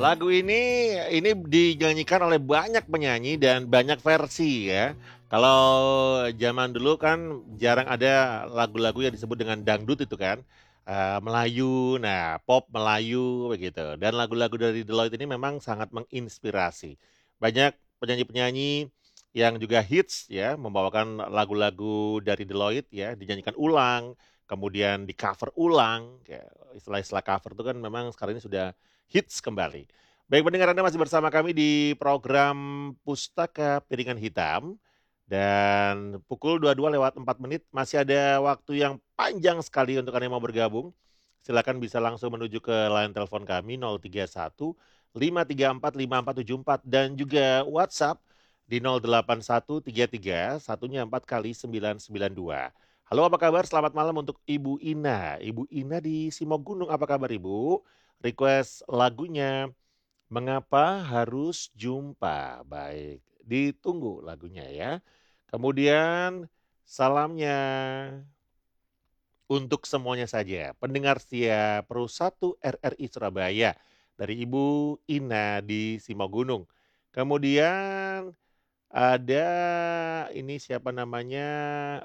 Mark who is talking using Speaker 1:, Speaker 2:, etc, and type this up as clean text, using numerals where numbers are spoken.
Speaker 1: Lagu ini dinyanyikan oleh banyak penyanyi dan banyak versi ya. Kalau zaman dulu kan jarang ada lagu-lagu yang disebut dengan dangdut itu kan. Melayu, nah pop Melayu begitu. Dan lagu-lagu dari Deloitte ini memang sangat menginspirasi. Banyak penyanyi-penyanyi yang juga hits ya, membawakan lagu-lagu dari Deloitte ya, dinyanyikan ulang, kemudian di cover ulang. Ya, istilah-istilah cover itu kan memang sekarang ini sudah hits kembali. Baik pendengar, Anda masih bersama kami di program Pustaka Piringan Hitam. Dan pukul 22 lewat 4 menit masih ada waktu yang panjang sekali untuk Anda yang mau bergabung. Silakan bisa langsung menuju ke line telepon kami 031 534 5474 dan juga WhatsApp di 08133 satunya 4 kali 992. Halo, apa kabar? Selamat malam untuk Ibu Ina. Ibu Ina di Simogunung, apa kabar Ibu? Request lagunya Mengapa Harus Jumpa. Baik, ditunggu lagunya ya. Kemudian salamnya untuk semuanya saja. Pendengar setia Pro 1 RRI Surabaya dari Ibu Ina di Simogunung. Kemudian ada ini siapa namanya?